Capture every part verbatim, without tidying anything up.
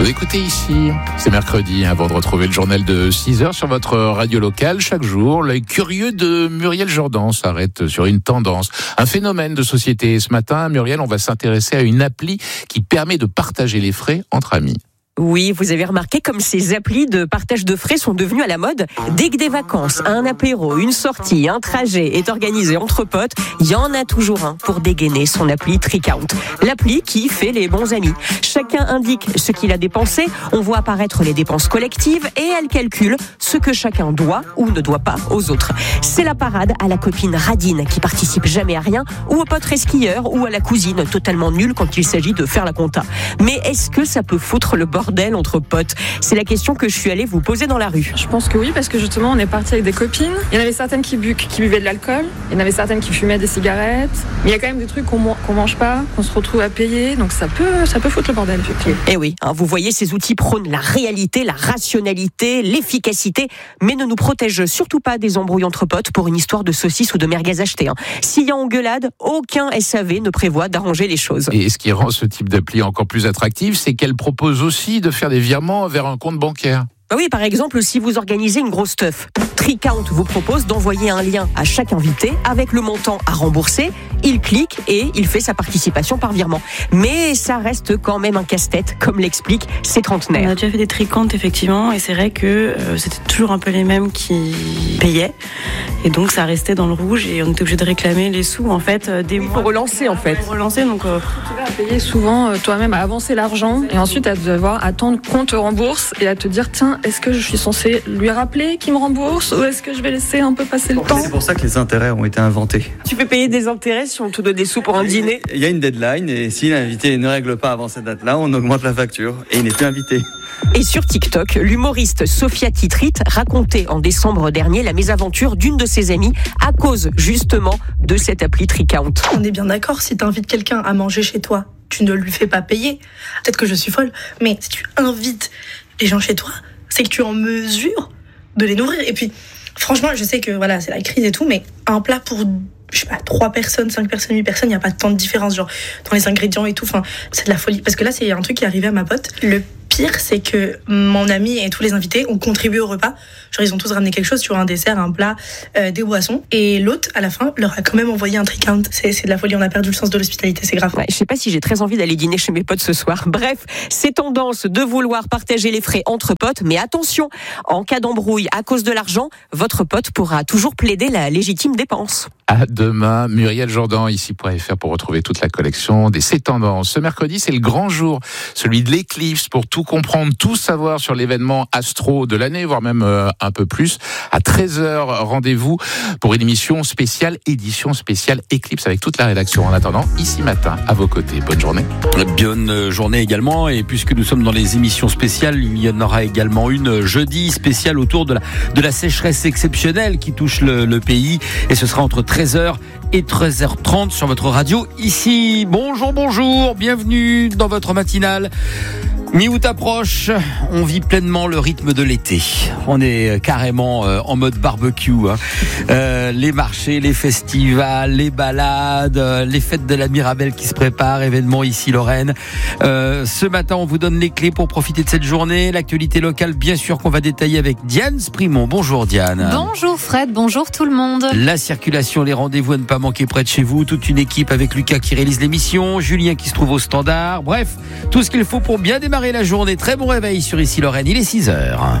Vous écoutez ici, c'est mercredi, avant de retrouver le journal de six heures sur votre radio locale. Chaque jour, l'œil curieux de Muriel Jourdan s'arrête sur une tendance, un phénomène de société. Ce matin, Muriel, on va s'intéresser à une appli qui permet de partager les frais entre amis. Oui, vous avez remarqué comme ces applis de partage de frais sont devenues à la mode. Dès que des vacances, un apéro, une sortie, un trajet est organisé entre potes, il y en a toujours un pour dégainer son appli Tricount. L'appli qui fait les bons amis. Chacun indique ce qu'il a dépensé, on voit apparaître les dépenses collectives et elle calcule ce que chacun doit ou ne doit pas aux autres. C'est la parade à la copine radine qui participe jamais à rien, ou au pote resquilleur, ou à la cousine totalement nulle quand il s'agit de faire la compta. Mais est-ce que ça peut foutre le bordel bordel entre potes? C'est la question que je suis allée vous poser dans la rue. Je pense que oui, parce que justement on est parti avec des copines. Il y en avait certaines qui, bu- qui buvaient de l'alcool, il y en avait certaines qui fumaient des cigarettes, mais il y a quand même des trucs qu'on, man- qu'on mange pas, qu'on se retrouve à payer, donc ça peut, ça peut foutre le bordel effectivement. Et oui, hein, vous voyez, ces outils prônent la réalité, la rationalité, l'efficacité, mais ne nous protègent surtout pas des embrouilles entre potes pour une histoire de saucisses ou de merguez achetées. Hein. S'il y a engueulade, aucun S A V ne prévoit d'arranger les choses. Et ce qui rend ce type d'appli encore plus attractif, c'est qu'elle propose aussi de faire des virements vers un compte bancaire. Oui, par exemple, si vous organisez une grosse teuf, Tricount vous propose d'envoyer un lien à chaque invité avec le montant à rembourser. Il clique et il fait sa participation par virement. Mais ça reste quand même un casse-tête, comme l'expliquent ces trentenaires. On a déjà fait des Tricount, effectivement, et c'est vrai que euh, c'était toujours un peu les mêmes qui payaient. Et donc, ça restait dans le rouge et on était obligé de réclamer les sous, en fait, euh, des Il mois. faut relancer, en fait. Pour relancer, donc... Euh... Tu vas payer souvent euh, toi-même à avancer l'argent et ensuite à devoir attendre qu'on te rembourse et à te dire tiens, est-ce que je suis censé lui rappeler qu'il me rembourse ou est-ce que je vais laisser un peu passer le temps? C'est pour ça que les intérêts ont été inventés. Tu peux payer des intérêts si on te donne des sous pour un dîner? Il y a une deadline et si l'invité ne règle pas avant cette date-là, on augmente la facture et il n'est plus invité. Et sur TikTok, l'humoriste Sophia Titrit racontait en décembre dernier la mésaventure d'une de ses amies à cause justement de cette appli Tricount. On est bien d'accord, si tu invites quelqu'un à manger chez toi, tu ne lui fais pas payer. Peut-être que je suis folle, mais si tu invites les gens chez toi, c'est que tu es en mesure de les nourrir. Et puis, franchement, je sais que voilà, c'est la crise et tout, mais un plat pour, je sais pas, trois personnes, cinq personnes, huit personnes, il n'y a pas tant de différence, genre, dans les ingrédients et tout. Enfin, c'est de la folie. Parce que là, c'est un truc qui est arrivé à ma pote. Le pire, c'est que mon ami et tous les invités ont contribué au repas. Genre, ils ont tous ramené quelque chose, tu vois, un dessert, un plat, euh, des boissons. Et l'autre, à la fin, leur a quand même envoyé un Tricount. C'est, c'est de la folie, on a perdu le sens de l'hospitalité, c'est grave. Ouais, je sais pas si j'ai très envie d'aller dîner chez mes potes ce soir. Bref, c'est tendance de vouloir partager les frais entre potes, mais attention, en cas d'embrouille à cause de l'argent, votre pote pourra toujours plaider la légitime dépense. À demain, Muriel Jourdan, ici point F R pour retrouver toute la collection des C'est Tendances. Ce mercredi, c'est le grand jour, celui de l'éclipse, pour tout comprendre, tout savoir sur l'événement astro de l'année, voire même euh, un peu plus. À treize heures, rendez-vous pour une émission spéciale, édition spéciale éclipse avec toute la rédaction. En attendant, ici matin, à vos côtés. Bonne journée. Bonne journée également. Et puisque nous sommes dans les émissions spéciales, il y en aura également une jeudi spéciale autour de la, de la sécheresse exceptionnelle qui touche le, le pays. Et ce sera entre treize heures et treize heures trente sur votre radio ici. Bonjour, bonjour, bienvenue dans votre matinale. Mi-août approche, on vit pleinement le rythme de l'été. On est carrément euh, en mode barbecue. Hein. Euh, les marchés, les festivals, les balades, euh, les fêtes de la Mirabelle qui se préparent, événements ici Lorraine. Euh, ce matin, on vous donne les clés pour profiter de cette journée. L'actualité locale, bien sûr, qu'on va détailler avec Diane Sprimont. Bonjour Diane. Bonjour Fred, bonjour tout le monde. La circulation, les rendez-vous à ne pas manquer près de chez vous. Toute une équipe avec Lucas qui réalise l'émission, Julien qui se trouve au standard. Bref, tout ce qu'il faut pour bien démarrer la journée. Très bon réveil sur Ici Lorraine, il est six heures.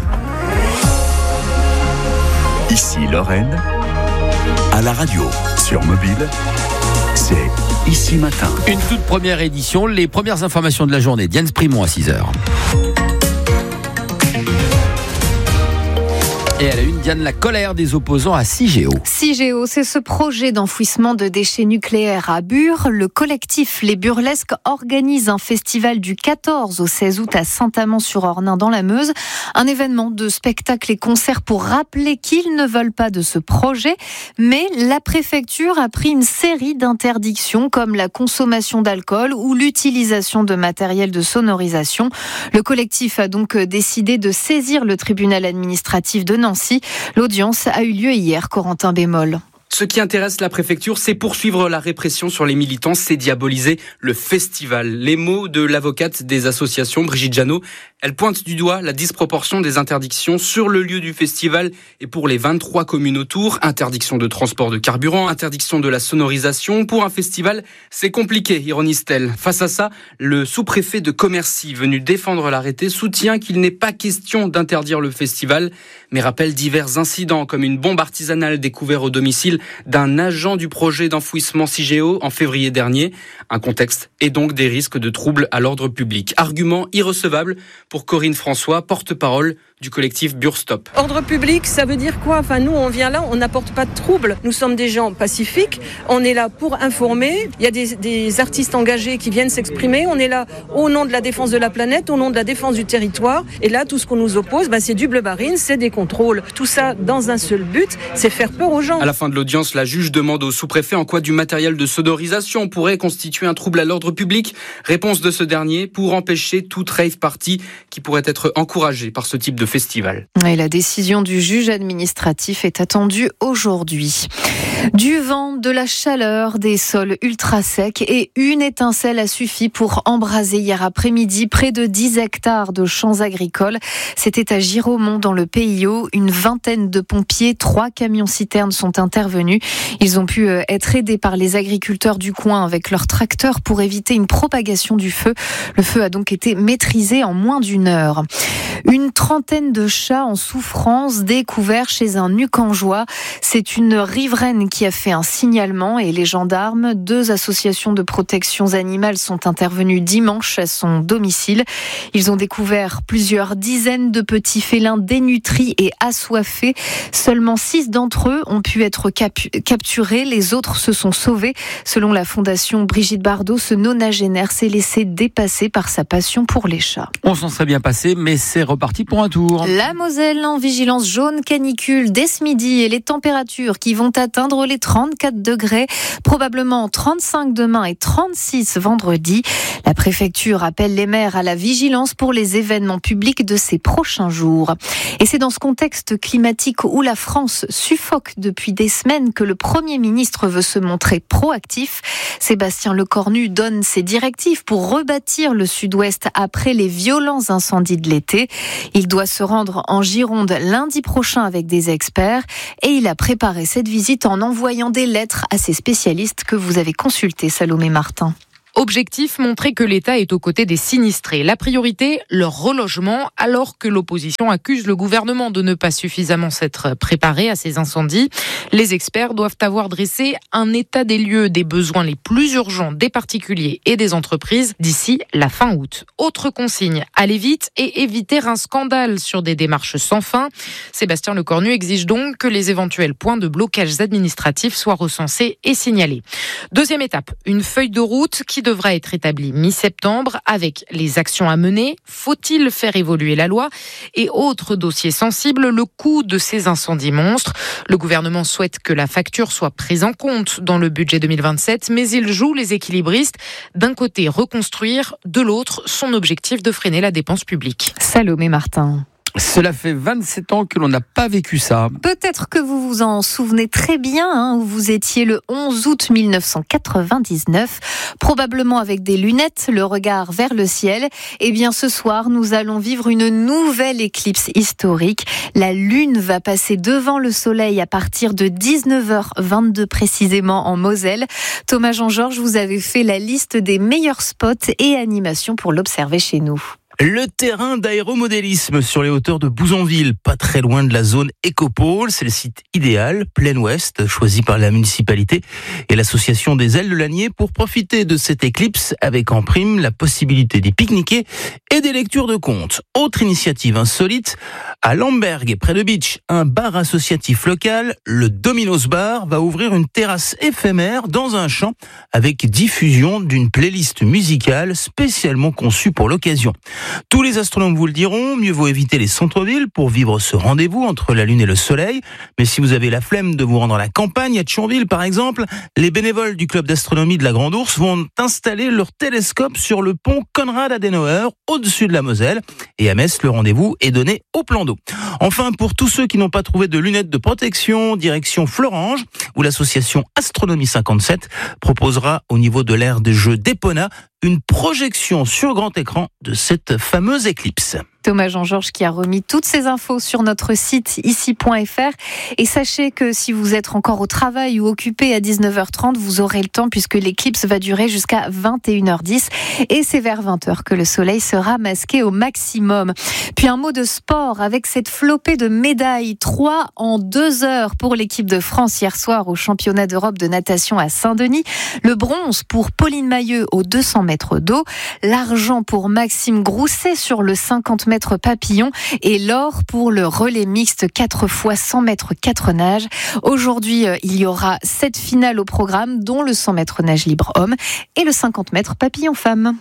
Ici Lorraine, à la radio, sur mobile, c'est Ici Matin. Une toute première édition, les premières informations de la journée. Diane Sprimont à six heures. Et à la une, Diane, la colère des opposants à Cigéo. Cigéo, c'est ce projet d'enfouissement de déchets nucléaires à Bure. Le collectif Les Burlesques organise un festival du quatorze au seize août à Saint-Amand-sur-Ornain dans la Meuse. Un événement de spectacles et concerts pour rappeler qu'ils ne veulent pas de ce projet. Mais la préfecture a pris une série d'interdictions comme la consommation d'alcool ou l'utilisation de matériel de sonorisation. Le collectif a donc décidé de saisir le tribunal administratif de Nancy. L'audience a eu lieu hier, Corentin Bémol. Ce qui intéresse la préfecture, c'est poursuivre la répression sur les militants, c'est diaboliser le festival. Les mots de l'avocate des associations, Brigitte Jeannot, elle pointe du doigt la disproportion des interdictions sur le lieu du festival et pour les vingt-trois communes autour. Interdiction de transport de carburant, interdiction de la sonorisation. Pour un festival, c'est compliqué, ironise-t-elle. Face à ça, le sous-préfet de Commercy, venu défendre l'arrêté, soutient qu'il n'est pas question d'interdire le festival, mais rappelle divers incidents comme une bombe artisanale découverte au domicile d'un agent du projet d'enfouissement Cigéo en février dernier. Un contexte et donc des risques de troubles à l'ordre public. Argument irrecevable pour Corinne François, porte-parole du collectif Burstop. Ordre public, ça veut dire quoi ? Enfin, nous, on vient là, on n'apporte pas de troubles. Nous sommes des gens pacifiques. On est là pour informer. Il y a des, des artistes engagés qui viennent s'exprimer. On est là au nom de la défense de la planète, au nom de la défense du territoire. Et là, tout ce qu'on nous oppose, bah, c'est du bleu-barine, c'est des contrôles. Tout ça dans un seul but, c'est faire peur aux gens. À la fin de l'audience, la juge demande au sous-préfet en quoi du matériel de sonorisation pourrait constituer un trouble à l'ordre public. Réponse de ce dernier, pour empêcher toute rave party qui pourrait être encouragée par ce type de festival. Et la décision du juge administratif est attendue aujourd'hui. Du vent, de la chaleur, des sols ultra secs et une étincelle a suffi pour embraser hier après-midi près de dix hectares de champs agricoles. C'était à Giromont dans le P I O. Une vingtaine de pompiers, trois camions-citernes sont intervenus. Ils ont pu être aidés par les agriculteurs du coin avec leurs tracteurs pour éviter une propagation du feu. Le feu a donc été maîtrisé en moins d'une heure. Une trentaine de chats en souffrance découverts chez un Nucangeois. C'est une riveraine qui a fait un signalement et les gendarmes, deux associations de protection animale sont intervenues dimanche à son domicile. Ils ont découvert plusieurs dizaines de petits félins dénutris et assoiffés. Seulement six d'entre eux ont pu être cap- capturés. Les autres se sont sauvés. Selon la fondation Brigitte Bardot, ce nonagénaire s'est laissé dépasser par sa passion pour les chats. On s'en serait bien passé, mais c'est reparti pour un tour. La Moselle en vigilance jaune canicule dès ce midi et les températures qui vont atteindre les trente-quatre degrés, probablement trente-cinq demain et trente-six vendredi. La préfecture appelle les maires à la vigilance pour les événements publics de ces prochains jours. Et c'est dans ce contexte climatique où la France suffoque depuis des semaines que le Premier ministre veut se montrer proactif. Sébastien Lecornu donne ses directives pour rebâtir le Sud-Ouest après les violents incendies de l'été. Il doit se rendre en Gironde lundi prochain avec des experts et il a préparé cette visite en envoyant des lettres à ses spécialistes que vous avez consultés, Salomé Martin. Objectif, montrer que l'État est aux côtés des sinistrés. La priorité, leur relogement, alors que l'opposition accuse le gouvernement de ne pas suffisamment s'être préparé à ces incendies. Les experts doivent avoir dressé un état des lieux des besoins les plus urgents des particuliers et des entreprises d'ici la fin août. Autre consigne, aller vite et éviter un scandale sur des démarches sans fin. Sébastien Lecornu exige donc que les éventuels points de blocage administratifs soient recensés et signalés. Deuxième étape, une feuille de route qui devra être établi mi-septembre avec les actions à mener. Faut-il faire évoluer la loi ? Et autre dossier sensible, le coût de ces incendies monstres. Le gouvernement souhaite que la facture soit prise en compte dans le budget deux mille vingt-sept, mais il joue les équilibristes. D'un côté, reconstruire, de l'autre, son objectif de freiner la dépense publique. Salomé Martin. Cela fait vingt-sept ans que l'on n'a pas vécu ça. Peut-être que vous vous en souvenez très bien, hein, où vous étiez le onze août mille neuf cent quatre-vingt-dix-neuf, probablement avec des lunettes, le regard vers le ciel. Eh bien, ce soir, nous allons vivre une nouvelle éclipse historique. La Lune va passer devant le Soleil à partir de dix-neuf heures vingt-deux précisément en Moselle. Thomas Jean-Georges, vous avez fait la liste des meilleurs spots et animations pour l'observer chez nous. Le terrain d'aéromodélisme sur les hauteurs de Bouzonville, pas très loin de la zone Écopole. C'est le site idéal, plein ouest, choisi par la municipalité et l'association des Ailes de Lanier pour profiter de cette éclipse avec en prime la possibilité d'y pique-niquer et des lectures de contes. Autre initiative insolite, à Lamberg, près de Beach, un bar associatif local, le Domino's Bar, va ouvrir une terrasse éphémère dans un champ avec diffusion d'une playlist musicale spécialement conçue pour l'occasion. Tous les astronomes vous le diront, mieux vaut éviter les centres-villes pour vivre ce rendez-vous entre la Lune et le Soleil. Mais si vous avez la flemme de vous rendre à la campagne, à Thionville par exemple, les bénévoles du club d'astronomie de la Grande Ourse vont installer leur télescope sur le pont Konrad Adenauer, au-dessus de la Moselle. Et à Metz, le rendez-vous est donné au plan d'eau. Enfin, pour tous ceux qui n'ont pas trouvé de lunettes de protection, direction Florange, où l'association Astronomie cinquante-sept proposera au niveau de l'aire de jeu d'Epona une projection sur grand écran de cette fameuse éclipse. Thomas Jean-Georges qui a remis toutes ces infos sur notre site ici point f r. Et sachez que si vous êtes encore au travail ou occupé à dix-neuf heures trente, vous aurez le temps puisque l'éclipse va durer jusqu'à vingt et une heures dix. Et c'est vers vingt heures que le soleil sera masqué au maximum. Puis un mot de sport avec cette flopée de médailles. Trois en deux heures pour l'équipe de France hier soir au championnat d'Europe de natation à Saint-Denis. Le bronze pour Pauline Mailleux aux deux cents mètres d'eau. L'argent pour Maxime Grousset sur le cinquante mètres papillon et l'or pour le relais mixte quatre fois cent mètres quatre nages. Aujourd'hui, il y aura sept finales au programme, dont le cent mètres nage libre homme et le cinquante mètres papillon femme.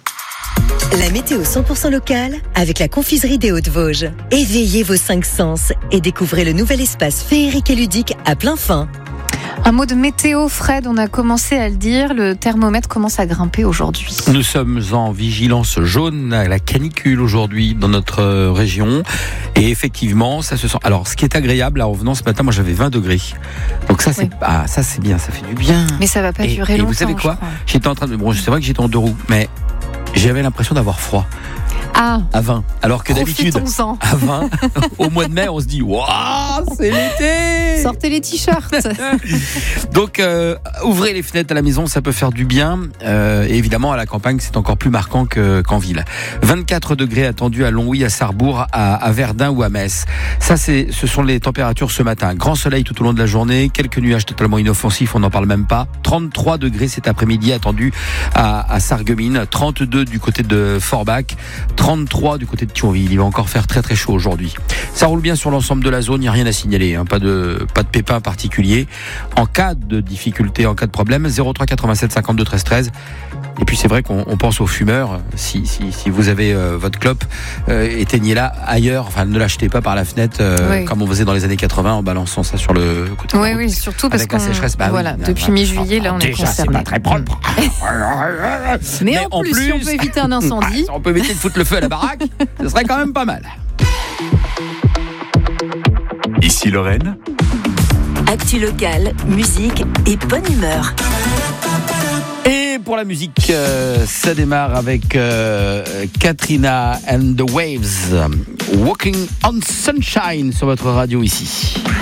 La météo cent pour cent locale avec la confiserie des Hauts-de-Vosges. Éveillez vos cinq sens et découvrez le nouvel espace féerique et ludique à plein fin. Un mot de météo, Fred, on a commencé à le dire, le thermomètre commence à grimper aujourd'hui. Nous sommes en vigilance jaune à la canicule aujourd'hui dans notre région et effectivement ça se sent. Alors ce qui est agréable, là, en venant ce matin, moi j'avais vingt degrés, donc ça c'est, oui. ah, ça c'est bien, ça fait du bien. Mais ça va pas et, durer et longtemps. Vous savez quoi, j'étais en train de, bon c'est vrai que j'étais en deux roues, mais j'avais l'impression d'avoir froid. Ah, à vingt. Alors que d'habitude, à vingt, au mois de mai, on se dit waouh, c'est l'été. Sortez les t-shirts. Donc, euh, ouvrez les fenêtres à la maison, ça peut faire du bien. Euh, et évidemment, à la campagne, c'est encore plus marquant que, qu'en ville. vingt-quatre degrés attendus à Longwy, à Sarrebourg, à, à Verdun ou à Metz. Ça, c'est, ce sont les températures ce matin. Grand soleil tout au long de la journée, quelques nuages totalement inoffensifs, on n'en parle même pas. trente-trois degrés cet après-midi attendus à, à Sarreguemines, trente-deux du côté de Forbach, trente-trois du côté de Thionville. Il va encore faire très très chaud aujourd'hui. Ça roule bien sur l'ensemble de la zone, il n'y a rien à signaler, hein. pas de pas de pépins particuliers. En cas de difficulté, en cas de problème, zéro trois quatre-vingt-sept cinquante-deux treize treize. Et puis c'est vrai qu'on on pense aux fumeurs. Si si si vous avez euh, votre clope, euh, éteignez-la ailleurs. Enfin, ne l'achetez pas par la fenêtre euh, oui. comme on faisait dans les années quatre-vingts en balançant ça sur le côté. Oui oui, surtout parce que sécheresse. Bah, voilà, oui, depuis bah, mi-juillet là on est déjà, concerné. C'est pas très propre. Mais, Mais en, plus, en plus, si on peut éviter un incendie, si on peut éviter de foutre le feu à la baraque, ce serait quand même pas mal. Ici Lorraine. Actu locale, musique et bonne humeur. Et pour la musique, euh, ça démarre avec euh, Katrina and the Waves, Walking on Sunshine sur votre radio ici.